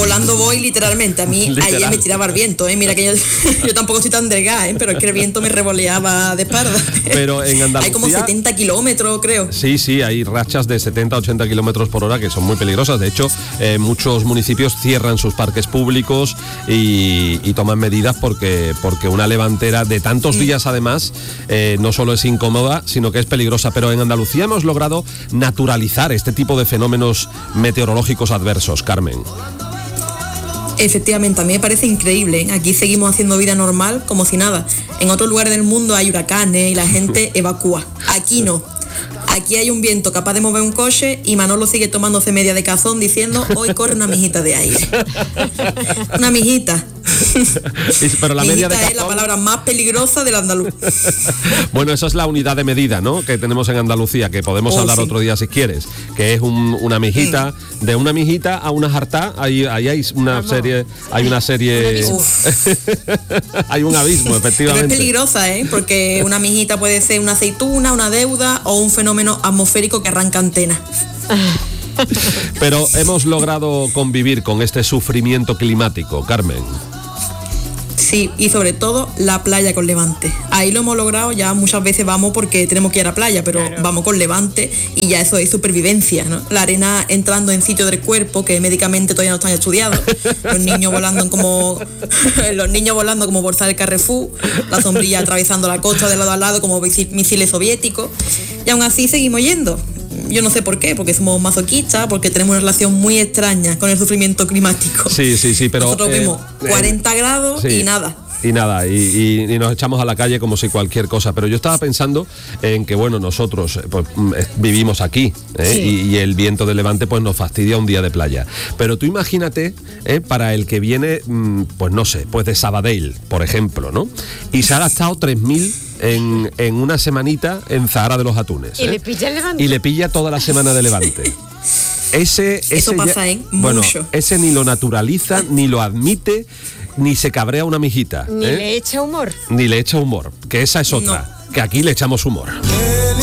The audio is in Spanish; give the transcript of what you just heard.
Volando voy literalmente. A mí ayer me tiraba el viento, Mira que yo tampoco soy tan delgada, pero es que el viento me revoleaba de espalda. Pero en Andalucía... Hay como 70 kilómetros, creo. Sí, hay rachas de 70-80 kilómetros por hora que son muy peligrosas. De hecho, muchos municipios cierran sus parques públicos y toman medidas porque una levantera de tantos días, además, no solo es incómoda, sino que es peligrosa. Pero en Andalucía hemos logrado naturalizar este tipo de fenómenos meteorológicos adversos, Carmen. Efectivamente, a mí me parece increíble. Aquí seguimos haciendo vida normal como si nada. En otros lugares del mundo hay huracanes y la gente evacúa. Aquí no. Aquí hay un viento capaz de mover un coche y Manolo sigue tomándose media de cazón diciendo: hoy corre una mijita de aire. Una mijita. Pero la media de mijita es la palabra más peligrosa del andaluz. Bueno, esa es la unidad de medida, ¿no?, que tenemos en Andalucía, que podemos hablar otro día si quieres, que es una mijita. De una mijita a una jartá, ahí hay una serie, hay un abismo, efectivamente. Pero es peligrosa, porque una mijita puede ser una aceituna, una deuda o un fenómeno atmosférico que arranca antenas. Pero hemos logrado convivir con este sufrimiento climático, Carmen. Sí, y sobre todo la playa con levante. Ahí lo hemos logrado, ya muchas veces vamos porque tenemos que ir a la playa, pero claro, vamos con levante y ya eso es supervivencia, ¿no? La arena entrando en sitio del cuerpo que médicamente todavía no están estudiados. Los niños volando como bolsa del Carrefour, la sombrilla atravesando la costa de lado a lado como misiles soviéticos. Y aún así seguimos yendo. Yo no sé por qué, porque somos masoquistas, porque tenemos una relación muy extraña con el sufrimiento climático. Sí, pero... Nosotros vemos 40 grados y nada. Y nos echamos a la calle como si cualquier cosa. Pero yo estaba pensando en que, bueno, nosotros vivimos aquí, y el viento de levante pues nos fastidia un día de playa. Pero tú imagínate, para el que viene, pues no sé, pues de Sabadell, por ejemplo, ¿no? Y se ha gastado 3.000 en una semanita en Zahara de los Atunes. Y le pilla el levante. Y le pilla toda la semana de levante. Eso pasa, bueno, mucho. Ese ni lo naturaliza, ni lo admite, ni se cabrea una mijita. Ni le echa humor. Ni le echa humor, que esa es otra, que aquí le echamos humor.